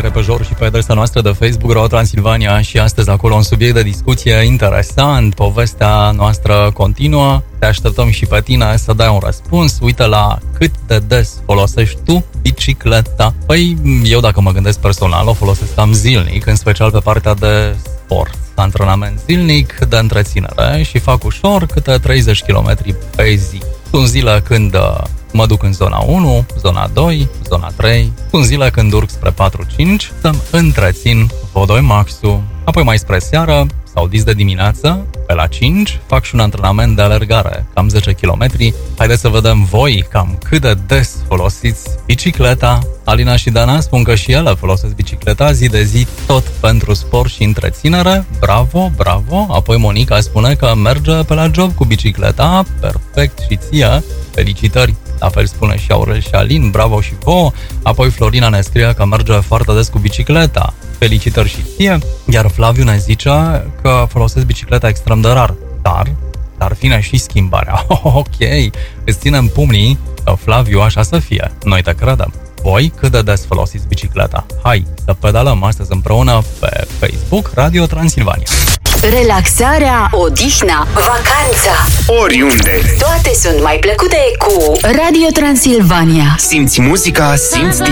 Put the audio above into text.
repejor și pe adresa noastră de Facebook, Radio Transilvania, și astăzi acolo un subiect de discuție interesant, povestea noastră continuă. Te așteptăm și pe tine să dai un răspuns. Uite la cât de des folosești tu bicicleta. Păi, eu dacă mă gândesc personal, o folosesc cam zilnic, în special pe partea de sport. Antrenament zilnic, de întreținere și fac ușor câte 30 km pe zi. Sunt zile când mă duc în zona 1, zona 2, zona 3. Sunt zile când urc spre 4-5 să-mi întrețin VO2 Max-ul. Apoi mai spre seară sau dis de dimineață, pe la 5, fac și un antrenament de alergare, cam 10 km. Haideți să vedem voi cam cât de des folosiți bicicleta. Alina și Dana spun că și ele folosesc bicicleta zi de zi, tot pentru sport și întreținere. Bravo, bravo! Apoi Monica spune că merge pe la job cu bicicleta. Perfect și ție! Felicitări! La fel spune și Aurel și Alin, bravo și vouă. Apoi Florina ne scrie că merge foarte des cu bicicleta. Felicitări și ție. Iar Flaviu ne zice că folosesc bicicleta extrem de rar. Dar vine și schimbarea. Ok, îți ținem pumnii, Flaviu, așa să fie. Noi te credem. Voi cât de des folosiți bicicleta? Hai să pedalăm astăzi împreună pe Facebook Radio Transilvania. Relaxarea, odihna, vacanța, oriunde, toate sunt mai plăcute cu Radio Transilvania. simți muzica, simți